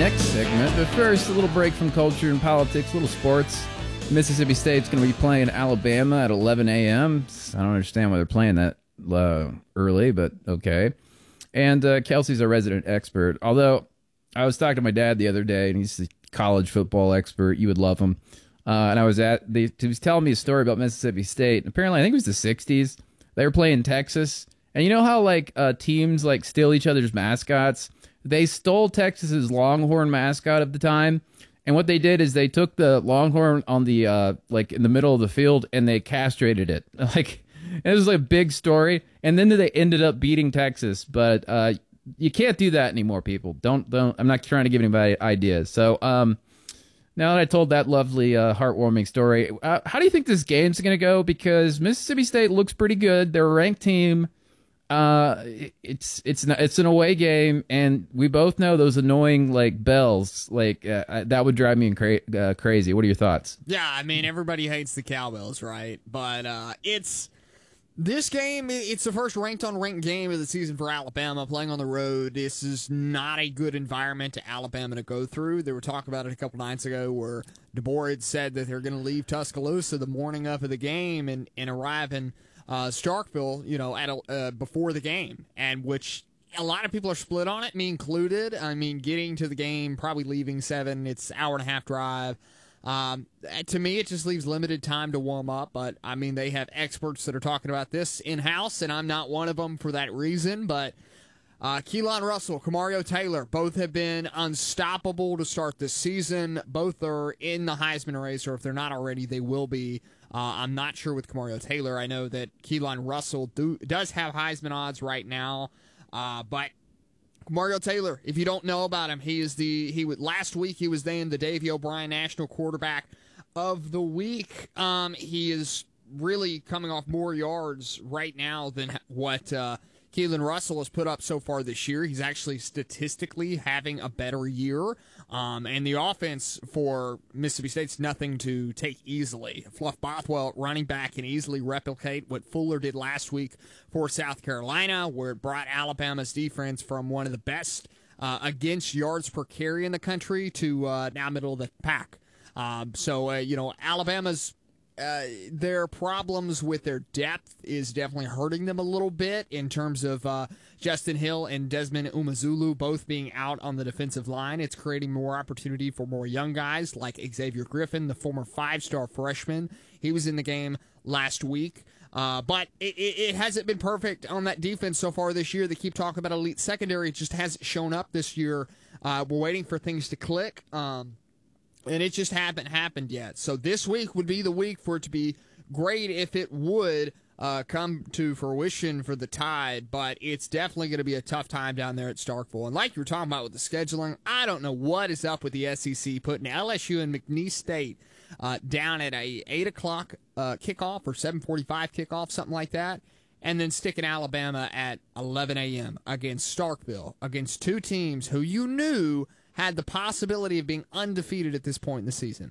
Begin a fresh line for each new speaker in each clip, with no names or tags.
next segment. But first, a little break from culture and politics, a little sports. Mississippi State's going to be playing Alabama at 11 a.m. I don't understand why they're playing that early, but okay. And Kelsey's our resident expert. Although I was talking to my dad the other day, and he's a college football expert. You would love him. And he was telling me a story about Mississippi State. Apparently, I think it was the 60s. They were playing Texas. And you know how teams steal each other's mascots? They stole Texas's Longhorn mascot of the time. And what they did is they took the Longhorn on the in the middle of the field and they castrated it. It was a big story. And then they ended up beating Texas. But you can't do that anymore, people. Don't. I'm not trying to give anybody ideas. So now that I told that lovely, heartwarming story, how do you think this game's going to go? Because Mississippi State looks pretty good. They're a ranked team. It's an away game, and we both know those annoying bells. That would drive me crazy. What are your thoughts?
Yeah, I mean everybody hates the cowbells, right? But this game. It's the first ranked game of the season for Alabama playing on the road. This is not a good environment to Alabama to go through. They were talking about it a couple nights ago where DeBoer had said that they're going to leave Tuscaloosa the morning of the game and arrive in Starkville, before the game, and which a lot of people are split on it, me included. I mean, getting to the game, probably leaving 7, it's an hour and a half drive. To me, it just leaves limited time to warm up, but I mean, they have experts that are talking about this in-house, and I'm not one of them for that reason, but Keelan Russell, Kamario Taylor, both have been unstoppable to start this season. Both are in the Heisman race, or if they're not already, they will be. I'm not sure with Kamario Taylor. I know that Keelan Russell does have Heisman odds right now, but Kamario Taylor, if you don't know about him, last week he was named the Davey O'Brien National Quarterback of the Week. He is really coming off more yards right now than what Keelan Russell has put up so far this year. He's actually statistically having a better year. And the offense for Mississippi State's nothing to take easily. Fluff Bothwell, running back, can easily replicate what Fuller did last week for South Carolina, where it brought Alabama's defense from one of the best against yards per carry in the country to now middle of the pack. Alabama's their problems with their depth is definitely hurting them a little bit in terms of Justin Hill and Desmond Umazulu both being out on the defensive line. It's creating more opportunity for more young guys like Xavier Griffin, the former 5-star freshman. He was in the game last week. But it hasn't been perfect on that defense so far this year. They keep talking about elite secondary. It just hasn't shown up this year. We're waiting for things to click. And it just hasn't happened yet. So this week would be the week for it to be great if it would come to fruition for the Tide. But it's definitely going to be a tough time down there at Starkville. And like you were talking about with the scheduling, I don't know what is up with the SEC putting LSU and McNeese State down at a 8 o'clock kickoff or 7:45 kickoff, something like that. And then sticking Alabama at 11 a.m. against Starkville, against two teams who you knew had the possibility of being undefeated at this point in the season.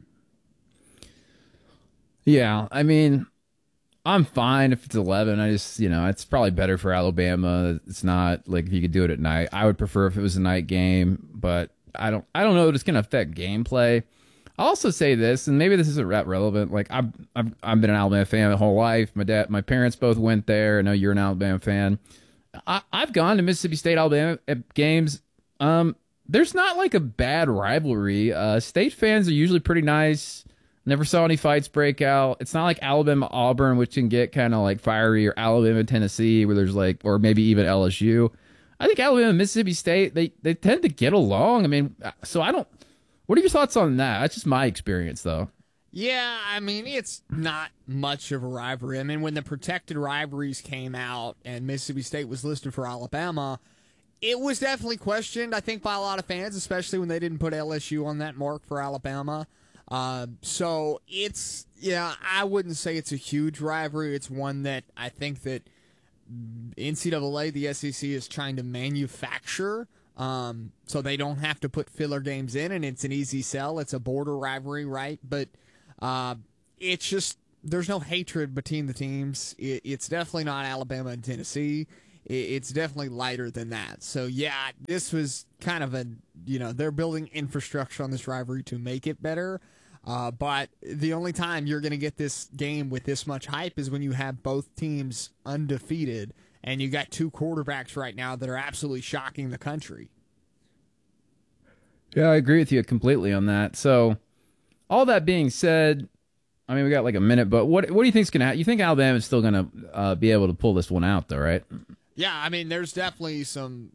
Yeah, I mean, I'm fine if it's 11. I just, it's probably better for Alabama. It's not if you could do it at night. I would prefer if it was a night game, but I don't know if it's going to affect gameplay. I'll also say this, and maybe this isn't relevant. I've been an Alabama fan my whole life. My parents both went there. I know you're an Alabama fan. I've gone to Mississippi State Alabama games. There's not a bad rivalry. State fans are usually pretty nice. Never saw any fights break out. It's not like Alabama Auburn, which can get kind of fiery, or Alabama Tennessee, where there's or maybe even LSU. I think Alabama Mississippi State, they tend to get along. I mean, so I don't. What are your thoughts on that? That's just my experience, though.
Yeah, I mean, it's not much of a rivalry. I mean, when the protected rivalries came out and Mississippi State was listed for Alabama, it was definitely questioned, I think, by a lot of fans, especially when they didn't put LSU on that mark for Alabama. So I wouldn't say it's a huge rivalry. It's one that I think that NCAA, the SEC, is trying to manufacture, so they don't have to put filler games in, and it's an easy sell. It's a border rivalry, right? But it's just there's no hatred between the teams. It's definitely not Alabama and Tennessee. it's definitely lighter than that. So, yeah, this was kind of they're building infrastructure on this rivalry to make it better. But the only time you're going to get this game with this much hype is when you have both teams undefeated, and you got two quarterbacks right now that are absolutely shocking the country.
Yeah, I agree with you completely on that. So, all that being said, I mean, we got like a minute, but what do you think's going to happen? You think Alabama's still going to be able to pull this one out, though, right?
Yeah, I mean, there's definitely some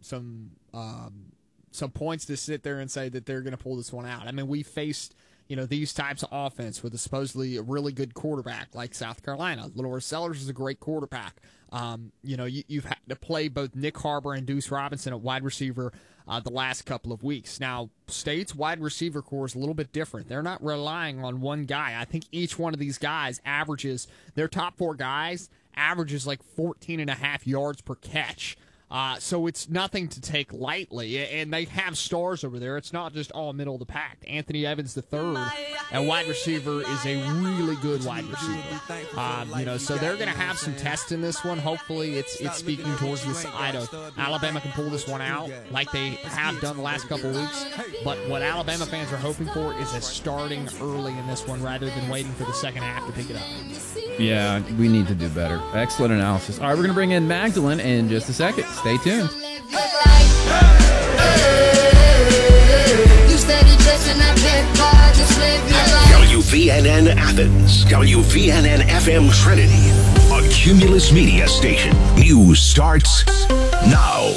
points to sit there and say that they're going to pull this one out. I mean, we faced these types of offense with a supposedly a really good quarterback like South Carolina. Little Sellers is a great quarterback. You've had to play both Nick Harbor and Deuce Robinson at wide receiver the last couple of weeks. Now, State's wide receiver core is a little bit different. They're not relying on one guy. I think each one of these guys averages, their top four guys averages like 14.5 yards per catch. So it's nothing to take lightly, and they have stars over there. It's not just all middle of the pack. Anthony Evans III, at wide receiver, is a really good wide receiver. So they're going to have some tests in this one. Hopefully, it's speaking towards the side of Alabama can pull this one out like they have done the last couple of weeks. But what Alabama fans are hoping for is a starting early in this one rather than waiting for the second half to pick it up.
Yeah, we need to do better. Excellent analysis. All right, we're going to bring in Magdalene in just a second. Stay tuned.
WVNN Athens, WVNN FM Trinity, a Cumulus Media station. News starts now.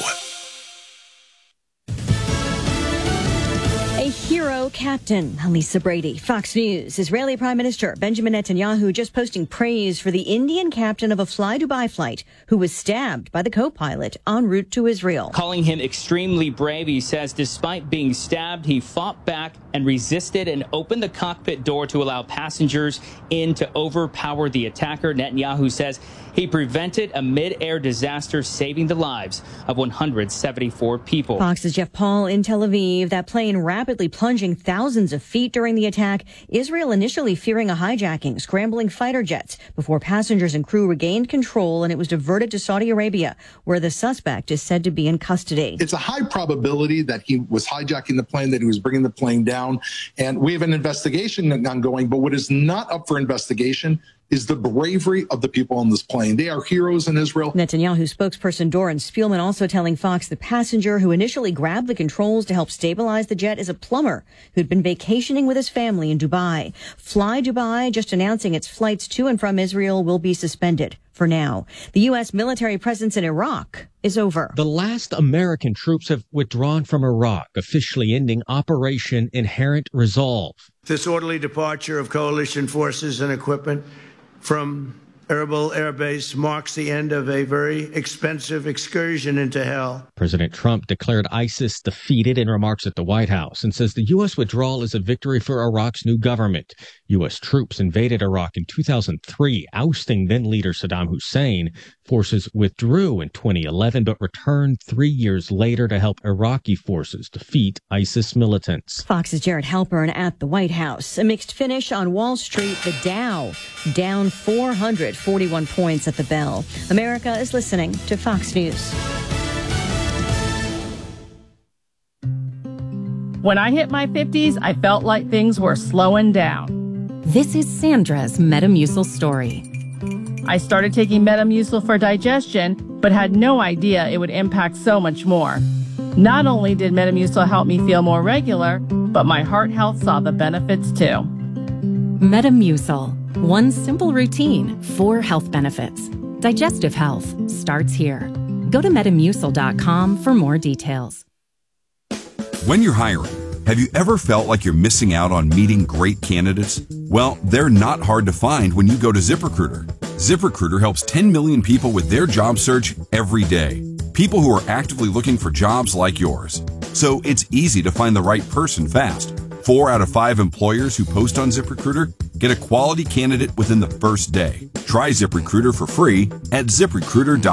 Hero captain, Lisa Brady. Fox News. Israeli Prime Minister Benjamin Netanyahu just posting praise for the Indian captain of a Fly Dubai flight who was stabbed by the co-pilot en route to Israel.
Calling him extremely brave, he says despite being stabbed, he fought back and resisted and opened the cockpit door to allow passengers in to overpower the attacker. Netanyahu says he prevented a mid-air disaster, saving the lives of 174 people.
Fox's Jeff Paul in Tel Aviv. That plane rapidly plunging thousands of feet during the attack. Israel initially fearing a hijacking, scrambling fighter jets before passengers and crew regained control, and it was diverted to Saudi Arabia, where the suspect is said to be in custody.
It's a high probability that he was hijacking the plane, that he was bringing the plane down, and we have an investigation ongoing. But what is not up for investigation is the bravery of the people on this plane. They are heroes in Israel.
Netanyahu spokesperson Doron Spielman also telling Fox the passenger who initially grabbed the controls to help stabilize the jet is a plumber who'd been vacationing with his family in Dubai. Fly Dubai just announcing its flights to and from Israel will be suspended for now. The U.S. military presence in Iraq is over.
The last American troops have withdrawn from Iraq, officially ending Operation Inherent Resolve.
This orderly departure of coalition forces and equipment from Erbil Air Base marks the end of a very expensive excursion into hell.
President Trump declared ISIS defeated in remarks at the White House and says the U.S. withdrawal is a victory for Iraq's new government. U.S. troops invaded Iraq in 2003, ousting then-leader Saddam Hussein. Forces withdrew in 2011, but returned 3 years later to help Iraqi forces defeat ISIS militants.
Fox's Jared Halpern at the White House. A mixed finish on Wall Street. The Dow down 441 points at the bell. America is listening to Fox News.
When I hit my 50s, I felt like things were slowing down.
This is Sandra's Metamucil story.
I started taking Metamucil for digestion, but had no idea it would impact so much more. Not only did Metamucil help me feel more regular, but my heart health saw the benefits too.
Metamucil. One simple routine, 4 health benefits. Digestive health starts here. Go to Metamucil.com for more details.
When you're hiring, have you ever felt like you're missing out on meeting great candidates? Well, they're not hard to find when you go to ZipRecruiter. ZipRecruiter helps 10 million people with their job search every day. People who are actively looking for jobs like yours. So it's easy to find the right person fast. 4 out of 5 employers who post on ZipRecruiter get a quality candidate within the first day. Try ZipRecruiter for free at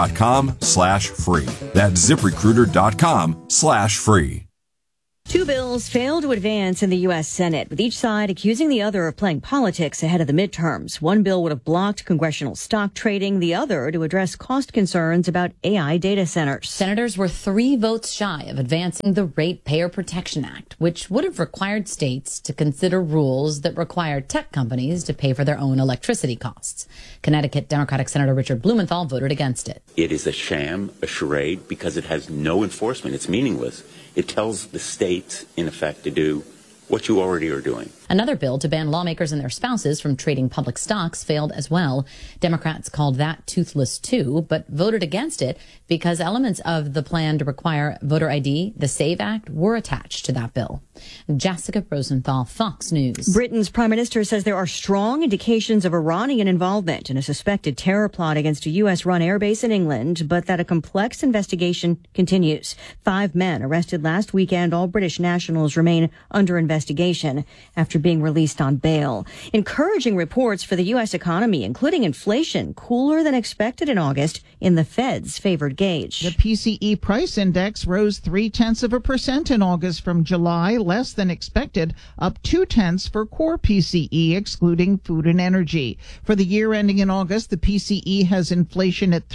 ZipRecruiter.com/free. That's ZipRecruiter.com/free.
Two bills bills failed to advance in the U.S. Senate, with each side accusing the other of playing politics ahead of the midterms. One bill would have blocked congressional stock trading, the other to address cost concerns about AI data centers.
Senators were 3 votes shy of advancing the Ratepayer Protection Act, which would have required states to consider rules that require tech companies to pay for their own electricity costs. Connecticut Democratic Senator Richard Blumenthal voted against it.
It is a sham, a charade, because it has no enforcement. It's meaningless. It tells the states, in effect, to do what you already are doing.
Another bill to ban lawmakers and their spouses from trading public stocks failed as well. Democrats called that toothless too, but voted against it because elements of the plan to require voter ID, the SAVE Act, were attached to that bill. Jessica Rosenthal, Fox News.
Britain's prime minister says there are strong indications of Iranian involvement in a suspected terror plot against a U.S.-run airbase in England, but that a complex investigation continues. 5 men arrested last weekend, all British nationals, remain under investigation after being released on bail. Encouraging reports for the U.S. economy, including inflation cooler than expected in August in the Fed's favored gauge.
The PCE price index rose 0.3% in August from July, less than expected, up 0.2 for core PCE, excluding food and energy. For the year ending in August, the PCE has inflation at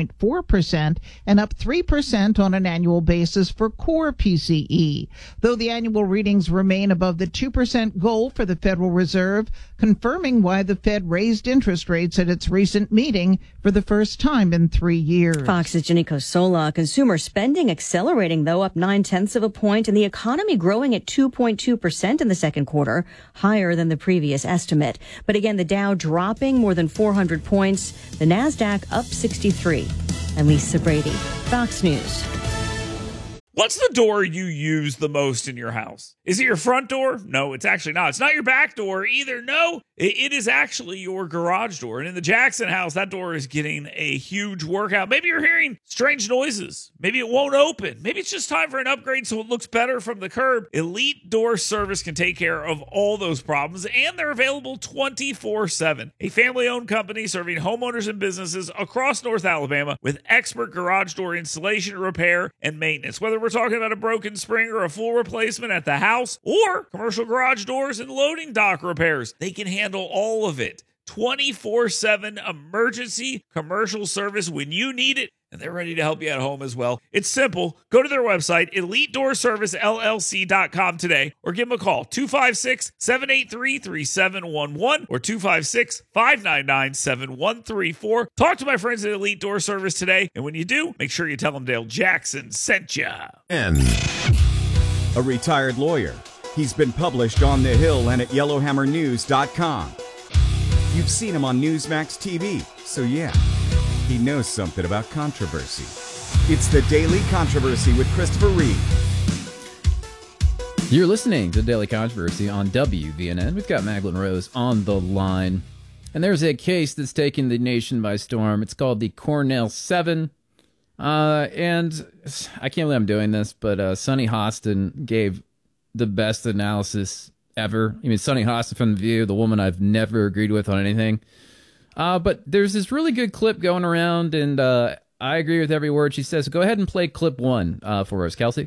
3.4% and up 3% on an annual basis for core PCE. Though the annual readings remain above the 2% goal for the Federal Reserve, confirming why the Fed raised interest rates at its recent meeting for the first time in 3 years.
Fox's Ginny Cosola. Consumer spending accelerating, though, up 0.9 points, and the economy growing at 2.2% in the second quarter, higher than the previous estimate. But again, the Dow dropping more than 400 points, the NASDAQ up 63. I'm Lisa Brady, Fox News.
What's the door you use the most in your house? Is it your front door? No, it's actually not. It's not your back door either. No, it is actually your garage door. And in the Jackson house, that door is getting a huge workout. Maybe you're hearing strange noises. Maybe it won't open. Maybe it's just time for an upgrade so it looks better from the curb. Elite Door Service can take care of all those problems, and they're available 24/7. A family-owned company serving homeowners and businesses across North Alabama with expert garage door installation, repair, and maintenance. Whether we're talking about a broken spring or a full replacement at the house or commercial garage doors and loading dock repairs, they can handle all of it. 24/7 emergency commercial service when you need it, and they're ready to help you at home as well. It's simple. Go to their website, EliteDoorServiceLLC.com today, or give them a call, 256-783-3711 or 256-599-7134. Talk to my friends at Elite Door Service today, and when you do, make sure you tell them Dale Jackson sent you.
And a retired lawyer. He's been published on The Hill and at YellowhammerNews.com. You've seen him on Newsmax TV, so yeah, he knows something about controversy. It's the Daily Controversy with Christopher Reed.
You're listening to Daily Controversy on WVNN. We've got Magdalene Rose on the line. And there's a case that's taken the nation by storm. It's called the Cornell 7. And I can't believe I'm doing this, but Sunny Hostin gave the best analysis ever. I mean, Sunny Hostin from The View, the woman I've never agreed with on anything. But there's this really good clip going around, and I agree with every word she says. So go ahead and play clip 1 for us, Kelsey.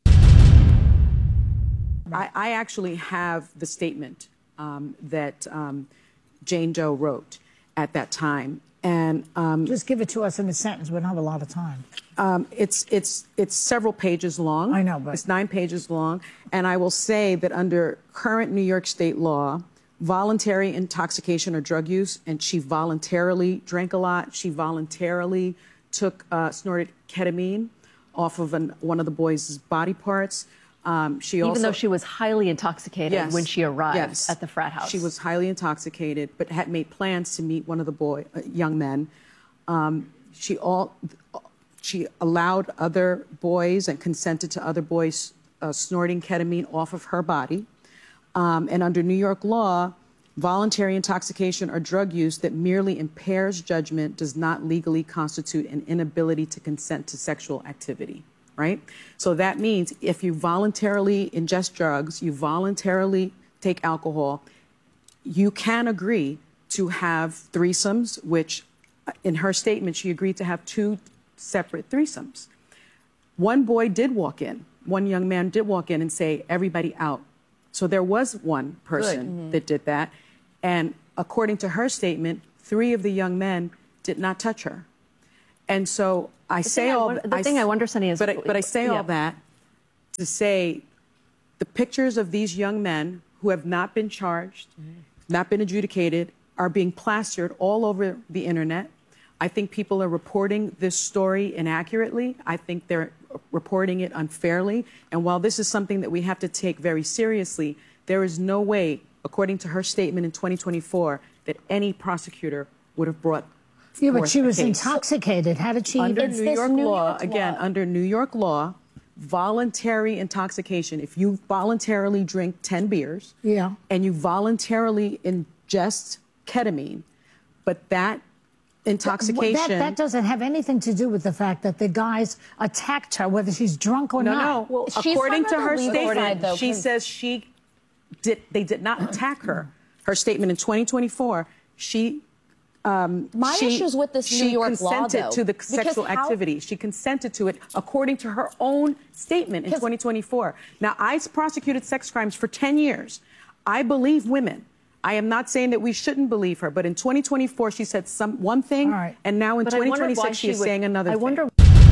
I actually have the statement that Jane Doe wrote at that time. And
just give it to us in a sentence. We don't have a lot of time.
It's several pages long.
I know, but
it's 9 pages long. And I will say that under current New York State law, voluntary intoxication or drug use, and she voluntarily drank a lot. She voluntarily snorted ketamine off of one of the boys' body parts.
Even though she was highly intoxicated when she arrived at the frat house.
She was highly intoxicated, but had made plans to meet one of the young men. She allowed other boys and consented to other boys snorting ketamine off of her body. And under New York law, voluntary intoxication or drug use that merely impairs judgment does not legally constitute an inability to consent to sexual activity. Right? So that means if you voluntarily ingest drugs, you voluntarily take alcohol, you can agree to have threesomes, which in her statement, she agreed to have 2 separate threesomes. One boy did walk in one young man did walk in and say, everybody out. So there was one person that did that. And according to her statement, 3 of the young men did not touch her. And so I say all that.
The thing I wonder, Sunny, is...
But I say all that to say the pictures of these young men who have not been charged, not been adjudicated, are being plastered all over the internet. I think people are reporting this story inaccurately. I think they're reporting it unfairly. And while this is something that we have to take very seriously, there is no way, according to her statement in 2024, that any prosecutor would have brought
Yeah, but she was intoxicated. How did she...
Under New York law, again, under New York law, voluntary intoxication, if you voluntarily drink 10 beers and you voluntarily ingest ketamine, but that intoxication...
That doesn't have anything to do with the fact that the guys attacked her, whether she's drunk or not.
No, well, according to her statement, she says they did not attack her. Her statement in 2024,
My issues with this New York law, though,
she consented to the sexual activity. She consented to it according to her own statement in 2024. Now, I prosecuted sex crimes for 10 years. I believe women. I am not saying that we shouldn't believe her, but in 2024, she said one thing, and now in 2026, she is saying another thing.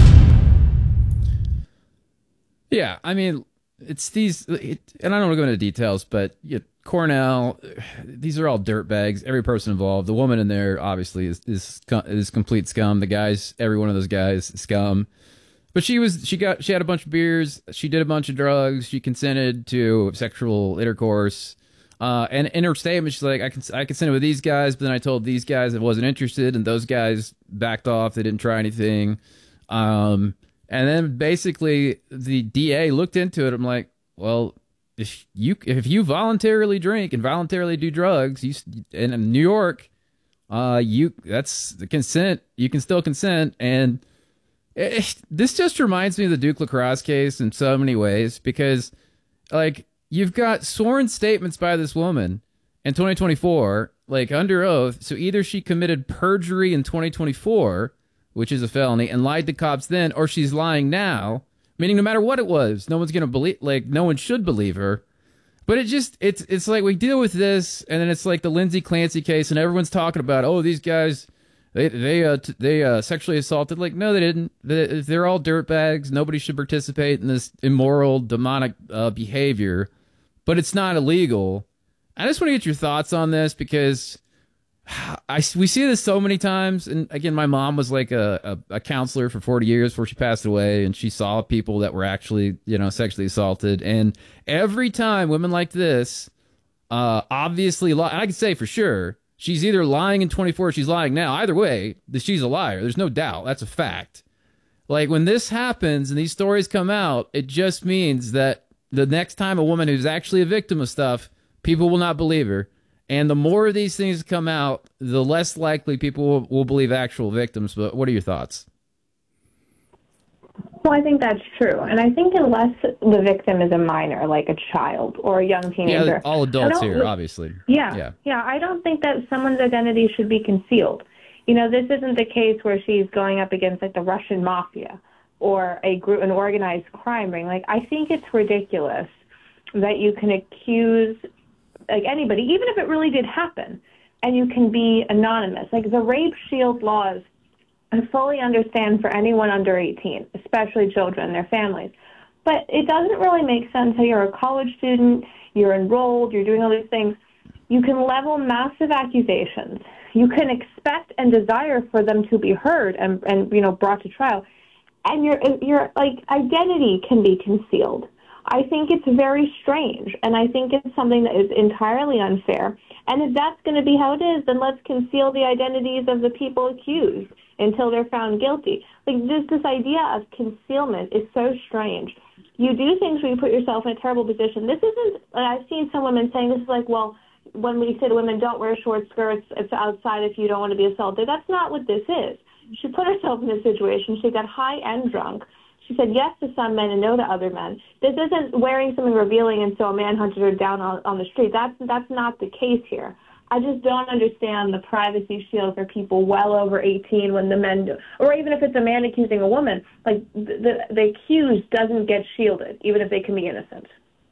Yeah, I mean, it's these, and I don't want to go into details, but Cornell, these are all dirtbags. Every person involved, the woman in there obviously is complete scum. The guys, every one of those guys, scum. But she had a bunch of beers. She did a bunch of drugs. She consented to sexual intercourse. And in her statement, she's like, I consented with these guys, but then I told these guys I wasn't interested, and those guys backed off. They didn't try anything. And then basically the DA looked into it. I'm like, well, if you voluntarily drink and voluntarily do drugs, in New York, that's the consent. You can still consent. And this just reminds me of the Duke Lacrosse case in so many ways, because like, you've got sworn statements by this woman in 2024, like under oath. So either she committed perjury in 2024, which is a felony, and lied to cops then, or she's lying now, meaning no matter what it was, no one's going to believe, like no one should believe her. But it's like we deal with this, and then it's like the Lindsay Clancy case, and everyone's talking about, oh, these guys, they sexually assaulted. Like, no, they didn't. They're all dirtbags. Nobody should participate in this immoral, demonic behavior. But it's not illegal. I just want to get your thoughts on this, because we see this so many times. And again, my mom was like a counselor for 40 years before she passed away, and she saw people that were actually, sexually assaulted. And every time women like this, obviously, I can say for sure, she's either lying in 24 or she's lying now. Either way, she's a liar. There's no doubt. That's a fact. Like, when this happens and these stories come out, it just means that the next time a woman who's actually a victim of stuff, people will not believe her. And the more of these things come out, the less likely people will believe actual victims. But what are your thoughts?
Well, I think that's true. And I think unless the victim is a minor, like a child or a young teenager.
Yeah, all adults here, obviously.
Yeah. I don't think that someone's identity should be concealed. This isn't the case where she's going up against like the Russian mafia or an organized crime ring. Like, I think it's ridiculous that you can accuse like anybody, even if it really did happen, and you can be anonymous. Like, the rape shield laws, I fully understand for anyone under 18, especially children and their families. But it doesn't really make sense how you're a college student, you're enrolled, you're doing all these things. You can level massive accusations. You can expect and desire for them to be heard and brought to trial. And your like identity can be concealed. I think it's very strange, and I think it's something that is entirely unfair. And if that's going to be how it is, then let's conceal the identities of the people accused until they're found guilty. Like, this idea of concealment is so strange. You do things where you put yourself in a terrible position. This isn't, I've seen some women saying this is like, well, when we say to women, don't wear short skirts, it's outside if you don't want to be assaulted. That's not what this is. She put herself in this situation. She got high and drunk. She said yes to some men and no to other men. This isn't wearing something revealing and so a man hunted her down on the street. That's not the case here. I just don't understand the privacy shield for people well over 18 when the men do, or even if it's a man accusing a woman, like the accused doesn't get shielded, even if they can be innocent.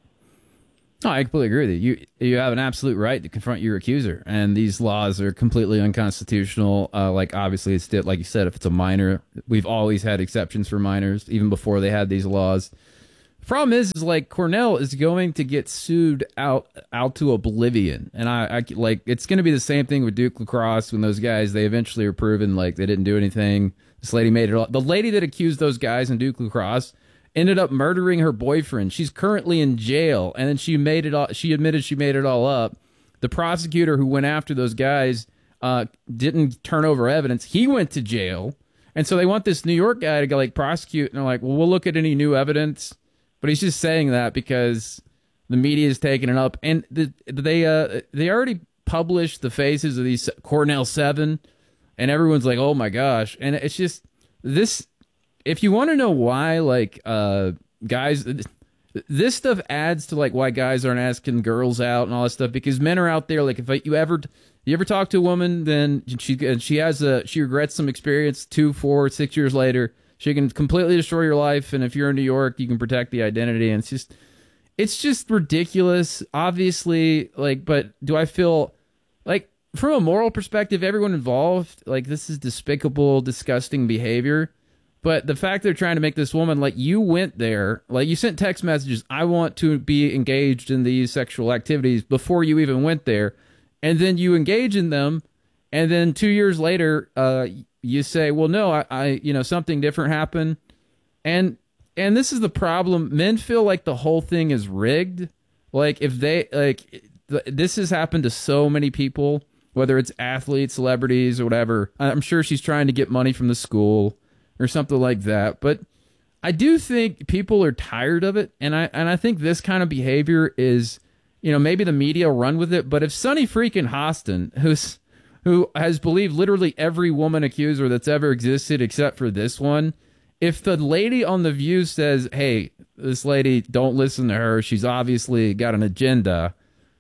No, I completely agree with you. You have an absolute right to confront your accuser, and these laws are completely unconstitutional. Like, obviously, it's like you said, if it's a minor, we've always had exceptions for minors, even before they had these laws. The problem is like Cornell is going to get sued out to oblivion, and I like it's going to be the same thing with Duke Lacrosse when those guys they eventually are proven like they didn't do anything. This lady made it all. The lady that accused those guys in Duke Lacrosse ended up murdering her boyfriend. She's currently in jail, and then she admitted she made it all up. The prosecutor who went after those guys didn't turn over evidence. He went to jail, and so they want this New York guy to go like prosecute, and they're like, well, we'll look at any new evidence. But he's just saying that because the media is taking it up, and they already published the faces of these Cornell 7, and everyone's like, oh my gosh. And it's just this. If you want to know why, like, guys, this stuff adds to like why guys aren't asking girls out and all that stuff, because men are out there. Like, if you ever talk to a woman, then she regrets some experience 2, 4, 6 years later. She can completely destroy your life, and if you're in New York, you can protect the identity. And it's just ridiculous, obviously. Like, but do I feel like, from a moral perspective, everyone involved, like, this is despicable, disgusting behavior. But the fact they're trying to make this woman, like, you went there, like, you sent text messages, I want to be engaged in these sexual activities before you even went there, and then you engage in them, and then 2 years later, you say, well, no, I something different happened. And this is the problem. Men feel like the whole thing is rigged. Like, if they, like, this has happened to so many people, whether it's athletes, celebrities, or whatever. I'm sure she's trying to get money from the school or something like that. But I do think people are tired of it. And I think this kind of behavior is, maybe the media run with it. But if Sonny freaking Hostin, who has believed literally every woman accuser that's ever existed except for this one, if the lady on The View says, hey, this lady, don't listen to her, she's obviously got an agenda,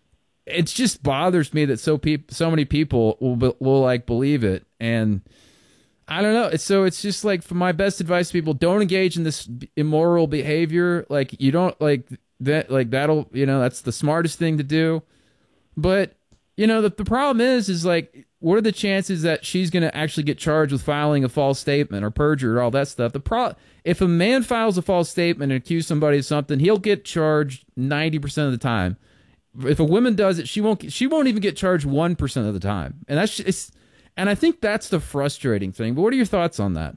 it just bothers me that so many people will like believe it. And I don't know. So it's just like, for my best advice to people, don't engage in this immoral behavior. Like, you don't like that, like that'll, that's the smartest thing to do. But, the problem is like, what are the chances that she's going to actually get charged with filing a false statement or perjury or all that stuff? If a man files a false statement and accuses somebody of something, he'll get charged 90% of the time. If a woman does it, she won't even get charged 1% of the time. And and I think that's the frustrating thing. But what are your thoughts on that?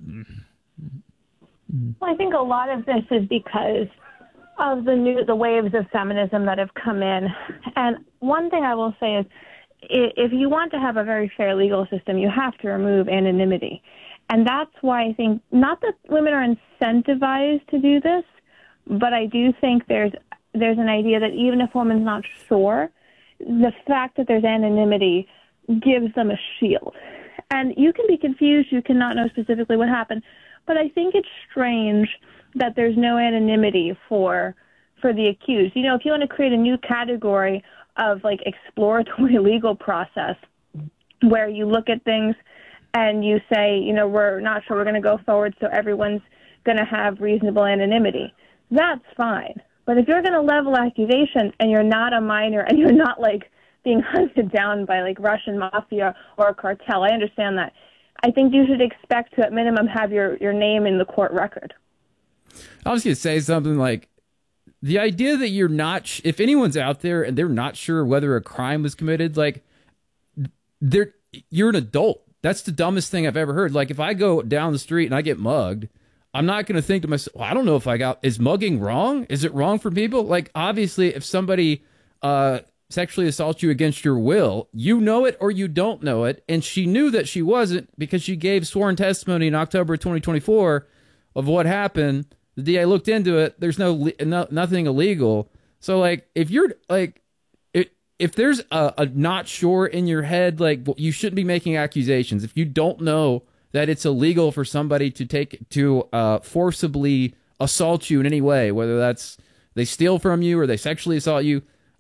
Well, I think a lot of this is because of the waves of feminism that have come in. And one thing I will say is, if you want to have a very fair legal system, you have to remove anonymity. And that's why I think, not that women are incentivized to do this, but I do think there's an idea that even if a woman's not sure, the fact that there's anonymity gives them a shield. And you can be confused, you cannot know specifically what happened, but I think it's strange that there's no anonymity for the accused. If you want to create a new category of like exploratory legal process where you look at things and you say, we're not sure we're going to go forward, so everyone's going to have reasonable anonymity, that's fine. But if you're going to level accusations and you're not a minor and you're not like being hunted down by like Russian mafia or a cartel, I understand that. I think you should expect to at minimum have your name in the court record.
I was going to say something like, the idea that you're not, if anyone's out there and they're not sure whether a crime was committed, like, you're an adult. That's the dumbest thing I've ever heard. Like, if I go down the street and I get mugged, I'm not going to think to myself, well, I don't know if is mugging wrong? Is it wrong for people? Like, obviously, if somebody sexually assaults you against your will, you know it or you don't know it. And she knew that she wasn't because she gave sworn testimony in October 2024 of what happened. The DA looked into it. There's nothing illegal. So, like, if you're like, if there's a not sure in your head, like, you shouldn't be making accusations. If you don't know that it's illegal for somebody to forcibly assault you in any way, whether that's they steal from you or they sexually assault you,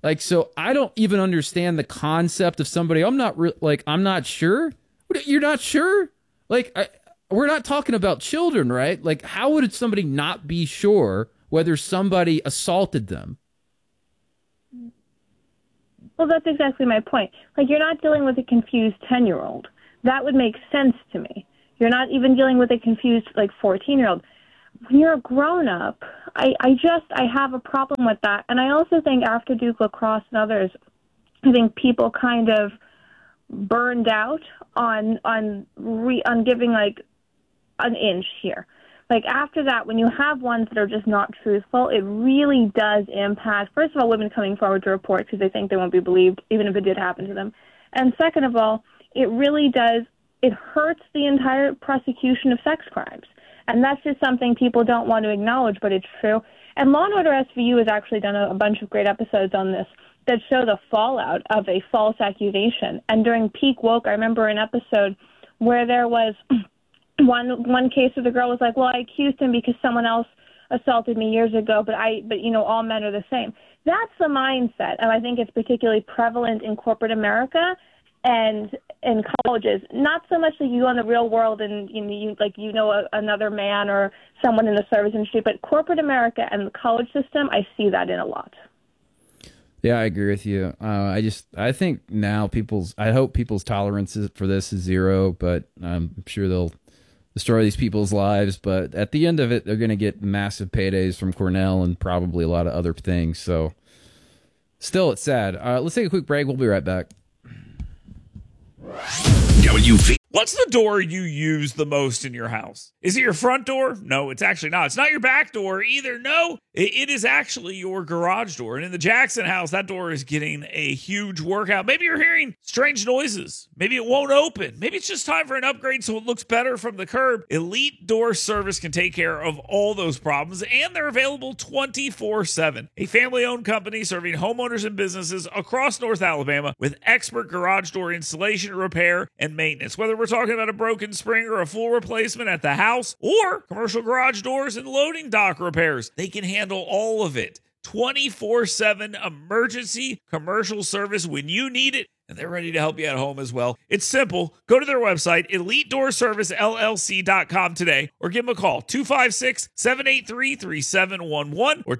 Like, so I don't even understand the concept of somebody. I'm not sure. You're not sure? Like, we're not talking about children, right? Like, how would somebody not be sure whether somebody assaulted them?
Well, that's exactly my point. Like, you're not dealing with a confused 10-year-old. That would make sense to me. You're not even dealing with a confused, 14-year-old. When you're a grown-up, I have a problem with that. And I also think after Duke Lacrosse and others, I think people kind of burned out on giving, an inch here. Like, after that, when you have ones that are just not truthful, it really does impact, first of all, women coming forward to report because they think they won't be believed, even if it did happen to them. And second of all, it really does, it hurts the entire prosecution of sex crimes. And that's just something people don't want to acknowledge, but it's true. And Law & Order SVU has actually done a bunch of great episodes on this that show the fallout of a false accusation. And during Peak Woke, I remember an episode where there was one case where the girl was like, well, I accused him because someone else assaulted me years ago, but all men are the same. That's the mindset, and I think it's particularly prevalent in corporate America and in colleges. Not so much that you go in the real world and another man or someone in the service industry, but corporate America and the college system, I see that in a lot.
Yeah, I agree with you. I think now I hope people's tolerance for this is zero, but I'm sure they'll destroy these people's lives. But at the end of it, they're going to get massive paydays from Cornell and probably a lot of other things. So still, it's sad. Let's take a quick break. We'll be right back.
What's the door you use the most in your house? Is it your front door? No, it's actually not. It's not your back door either. No, it is actually your garage door. And in the Jackson house, that door is getting a huge workout. Maybe you're hearing strange noises. Maybe it won't open. Maybe it's just time for an upgrade so it looks better from the curb. Elite Door Service can take care of all those problems, and they're available 24/7. A family-owned company serving homeowners and businesses across North Alabama with expert garage door installation, repair, and maintenance. Whether we're talking about a broken spring or a full replacement at the house or commercial garage doors and loading dock repairs, they can handle all of it. 24/7 emergency commercial service when you need it, and they're ready to help you at home as well. It's simple. Go to their website, EliteDoorServiceLLC.com today, or give them a call, 256-783-3711 or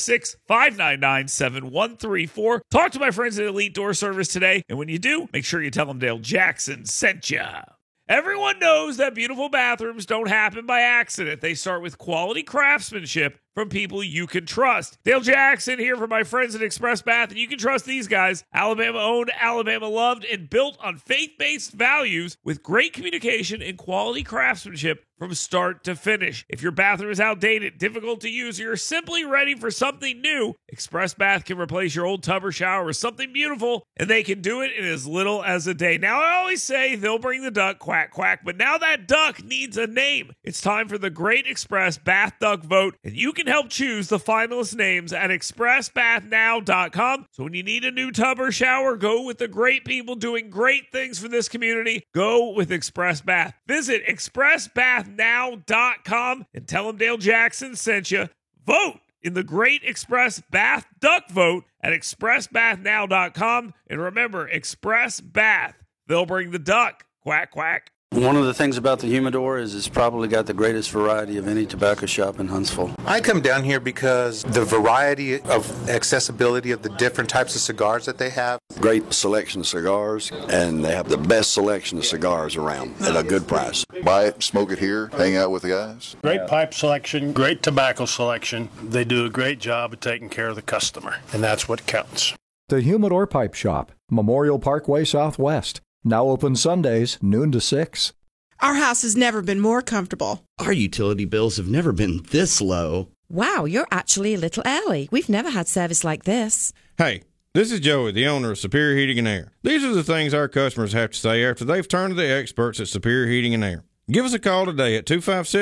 256-599-7134. Talk to my friends at Elite Door Service today, and when you do, make sure you tell them Dale Jackson sent you. Everyone knows that beautiful bathrooms don't happen by accident. They start with quality craftsmanship from people you can trust. Dale Jackson here for my friends at Express Bath, and you can trust these guys. Alabama owned, Alabama loved, and built on faith-based values with great communication and quality craftsmanship from start to finish. If your bathroom is outdated, difficult to use, or you're simply ready for something new, Express Bath can replace your old tub or shower with something beautiful, and they can do it in as little as a day. Now, I always say they'll bring the duck, quack, quack, but now that duck needs a name. It's time for the Great Express Bath Duck Vote, and you can help choose the finalist names at expressbathnow.com. So when you need a new tub or shower, go with the great people doing great things for this community. Go with Express Bath. Visit expressbathnow.com and tell them Dale Jackson sent you. Vote in the Great Express Bath Duck Vote at expressbathnow.com. And remember, Express Bath, they'll bring the duck. Quack, quack.
One of the things about the Humidor is it's probably got the greatest variety of any tobacco shop in Huntsville.
I come down here because the variety of accessibility of the different types of cigars that they have.
Great selection of cigars, and they have the best selection of cigars around at a good price.
Buy it, smoke it here, hang out with the guys.
Great pipe selection, great tobacco selection. They do a great job of taking care of the customer, and that's what counts.
The Humidor Pipe Shop, Memorial Parkway Southwest. Now open Sundays, noon to 6.
Our house has never been more comfortable.
Our utility bills have never been this low.
Wow, you're actually a little early. We've never had service like this.
Hey, this is Joey, the owner of Superior Heating and Air. These are the things our customers have to say after they've turned to the experts at Superior Heating and Air. Give us a call today at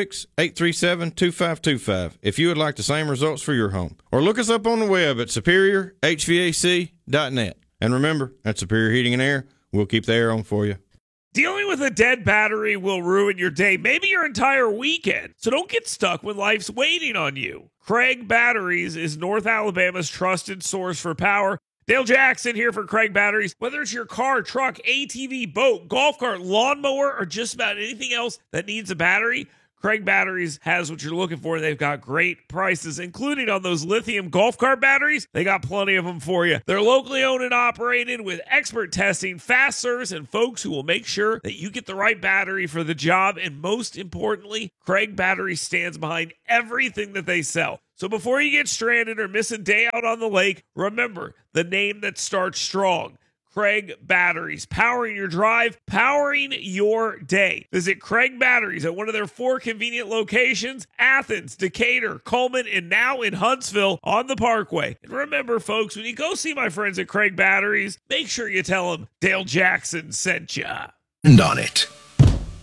256-837-2525 if you would like the same results for your home. Or look us up on the web at superiorhvac.net. And remember, at Superior Heating and Air, we'll keep the air on for you.
Dealing with a dead battery will ruin your day, maybe your entire weekend. So don't get stuck when life's waiting on you. Craig Batteries is North Alabama's trusted source for power. Dale Jackson here for Craig Batteries. Whether it's your car, truck, ATV, boat, golf cart, lawnmower, or just about anything else that needs a battery, Craig Batteries has what you're looking for. They've got great prices, including on those lithium golf cart batteries. They got plenty of them for you. They're locally owned and operated with expert testing, fast service, and folks who will make sure that you get the right battery for the job. And most importantly, Craig Batteries stands behind everything that they sell. So before you get stranded or miss a day out on the lake, remember the name that starts strong. Craig Batteries, powering your drive, powering your day. Visit Craig Batteries at one of their 4 convenient locations, Athens, Decatur, Coleman, and now in Huntsville on the Parkway. And remember, folks, when you go see my friends at Craig Batteries, make sure you tell them Dale Jackson sent ya.
And on it.